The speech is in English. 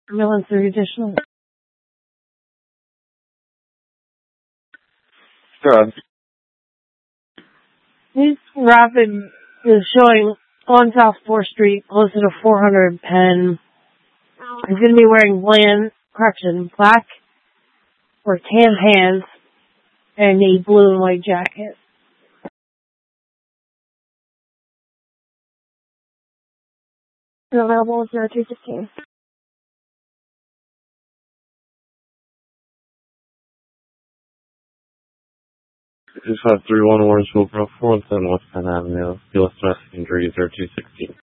Ambulance 3 additional. Good. This rapid is showing on South 4th Street, close to 400 Penn. He's going to be wearing black or tan pants and a blue and white jacket. Available 0215. Just have 31 Orange Hill Grove 410 West Penn Avenue. Feel stress injury 0216.